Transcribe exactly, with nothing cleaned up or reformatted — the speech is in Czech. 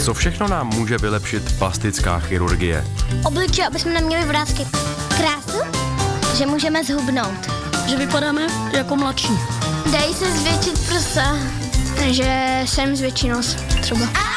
Co všechno nám může vylepšit plastická chirurgie? Obličej, aby jsme neměli vrásky. Krásu? Že můžeme zhubnout. Že vypadáme jako mladší. Dají se zvětšit prsa. Že jsem zvětší nos třeba.